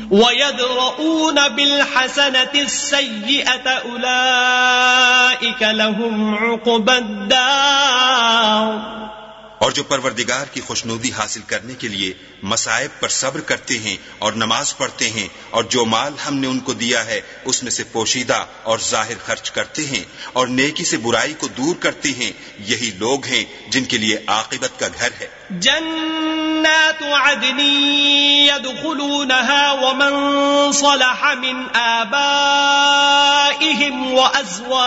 वयद्रऊन बिलहसनति सय्यिअत उलाइक लहुम उक़बद्दार। और जो परवरदिगार की खुशनुदी हासिल करने के लिए मसाइब पर सब्र करते हैं और नमाज पढ़ते हैं और जो माल हमने उनको दिया है उसमें से पोशीदा और जाहिर खर्च करते हैं और नेकी से बुराई को दूर करते हैं, यही लोग हैं जिनके लिए आकिबत का घर है। जन्नातु अदनी यदखुलूनहा वमन सलह मिन आबाइहिम व अज़वाजिहिम